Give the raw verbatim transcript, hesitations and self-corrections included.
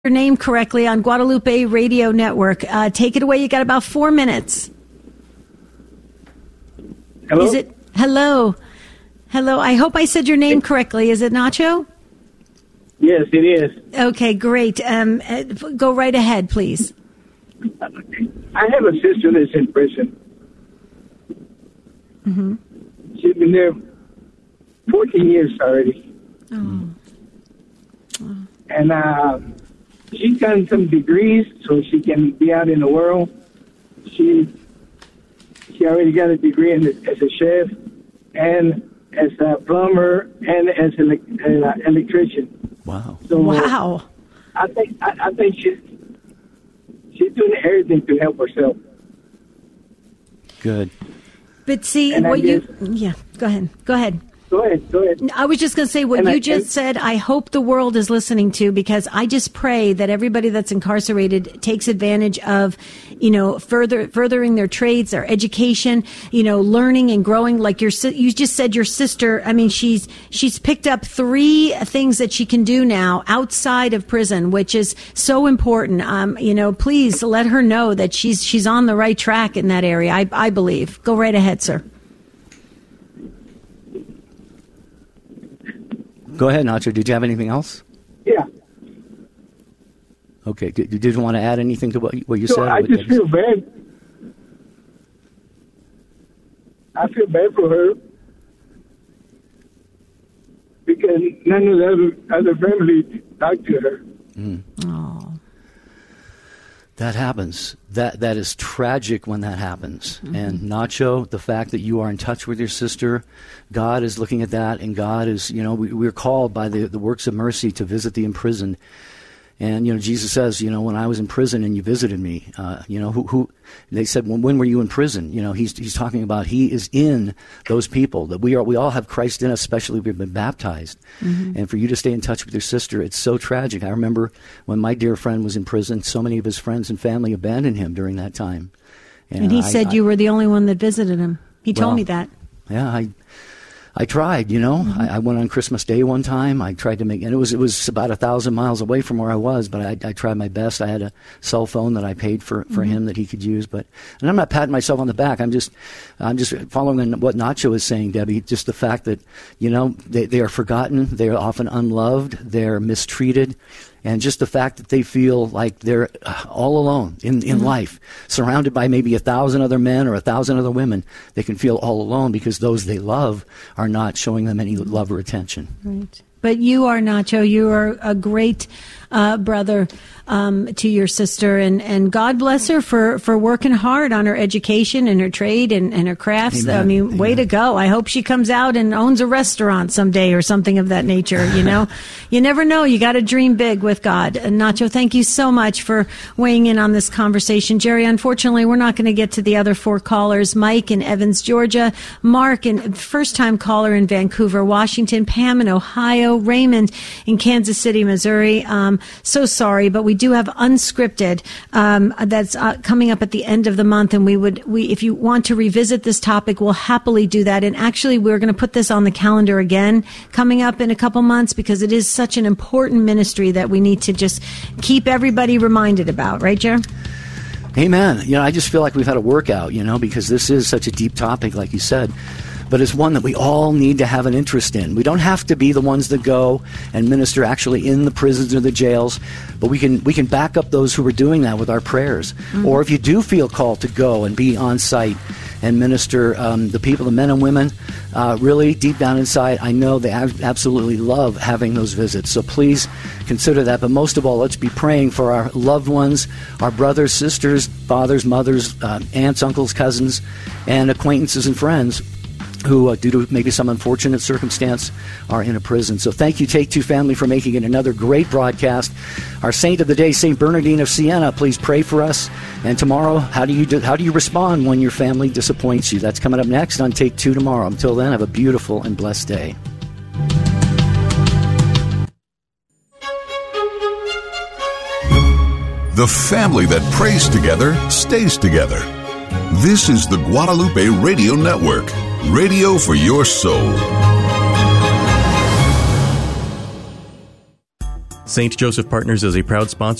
your name correctly on Guadalupe Radio Network. Uh, take it away. You got about four minutes. Hello? Is it? Hello. Hello. I hope I said your name correctly. Is it Nacho? Yes, it is. Okay, great. Um, uh, go right ahead, please. I have a sister that's in prison. Mm-hmm. She's been there fourteen years already. Oh. Oh. And uh, she's gotten some degrees so she can be out in the world. She she already got a degree in, as a chef and as a plumber and as an uh, electrician. Wow. So wow. I think I, I think she's she's doing everything to help herself. Good. But see, And I what you... guess- Yeah, go ahead. Go ahead. Go ahead, go ahead. I was just going to say what And you I- just and- said. I hope the world is listening to, because I just pray that everybody that's incarcerated takes advantage of, you know, further furthering their trades, their education, you know, learning and growing. Like your si- you just said, your sister. I mean, she's she's picked up three things that she can do now outside of prison, which is so important. Um, you know, please let her know that she's she's on the right track in that area. I I believe. Go right ahead, sir. Go ahead, Nacho. Did you have anything else? Yeah. Okay. Did, did you want to add anything to what, what you So said? I What- just feel bad. I feel bad for her because none of the other, other family talked to her. Mm. Oh. That happens. That that is tragic when that happens. Mm-hmm. And Nacho, the fact that you are in touch with your sister, God is looking at that, and God is, you know, we, we're called by the, the works of mercy to visit the imprisoned. And, you know, Jesus says, you know, when I was in prison and you visited me, uh, you know, who, who they said, well, when were you in prison? You know, he's he's talking about he is in those people, that we are, we all have Christ in us, especially if we've been baptized. Mm-hmm. And for you to stay in touch with your sister, it's so tragic. I remember when my dear friend was in prison, so many of his friends and family abandoned him during that time. And, and he I, said I, you were the only one that visited him. He told well, me that. Yeah, I I tried, you know. Mm-hmm. I, I went on Christmas Day one time. I tried to make, and it was it was about a thousand miles away from where I was, but I, I tried my best. I had a cell phone that I paid for, for Mm-hmm. him that he could use. But, and I'm not patting myself on the back. I'm just I'm just following what Nacho is saying, Debbie. Just the fact that, you know, they, they are forgotten. They are often unloved. They're mistreated. And just the fact that they feel like they're all alone in, in mm-hmm. life, surrounded by maybe a thousand other men or a thousand other women, they can feel all alone because those they love are not showing them any love or attention. Right. But you are, Nacho, you are a great uh, brother um, to your sister, and, and God bless her for, for working hard on her education and her trade and, and her crafts. Amen. I mean, Amen. way to go. I hope she comes out and owns a restaurant someday or something of that nature, you know. You never know. You got to dream big with God. And Nacho, thank you so much for weighing in on this conversation. Jerry, unfortunately, we're not going to get to the other four callers. Mike in Evans, Georgia. Mark, and first-time caller in Vancouver, Washington. Pam in Ohio. Raymond in Kansas City, Missouri. Um, so sorry, but we do have unscripted um, that's uh, coming up at the end of the month, and we would, we if you want to revisit this topic, we'll happily do that. And actually, we're going to put this on the calendar again coming up in a couple months because it is such an important ministry that we need to just keep everybody reminded about, right, Jer? Amen. You know, I just feel like we've had a workout, you know, because this is such a deep topic, like you said. But it's one that we all need to have an interest in. We don't have to be the ones that go and minister actually in the prisons or the jails, but we can we can back up those who are doing that with our prayers. Mm-hmm. Or if you do feel called to go and be on site and minister, um, the people, the men and women, uh, really deep down inside, I know they ab- absolutely love having those visits. So please consider that. But most of all, let's be praying for our loved ones, our brothers, sisters, fathers, mothers, uh, aunts, uncles, cousins, and acquaintances and friends who, uh, due to maybe some unfortunate circumstance, are in a prison. So thank you, Take Two family, for making it another great broadcast. Our saint of the day, Saint Bernardine of Siena, please pray for us. And tomorrow, how do you do, how do you respond when your family disappoints you? That's coming up next on Take Two tomorrow. Until then, have a beautiful and blessed day. The family that prays together stays together. This is the Guadalupe Radio Network. Radio for your soul. Saint Joseph Partners is a proud sponsor